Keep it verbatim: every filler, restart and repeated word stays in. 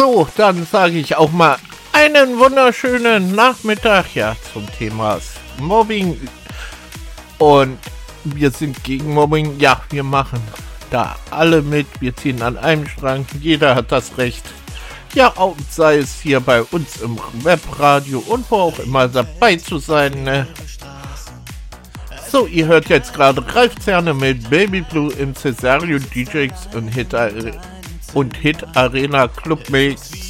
So, dann sage ich auch mal einen wunderschönen Nachmittag, ja, zum Thema Mobbing. Und wir sind gegen Mobbing, ja, wir machen da alle mit, wir ziehen an einem Strang, jeder hat das Recht, ja, auch sei es hier bei uns im Webradio und wo auch immer dabei zu sein, ne? So, ihr hört jetzt gerade Ralf Zerne mit Baby Blue im Cesario D Js und Hit, und Hit Arena Club Mix.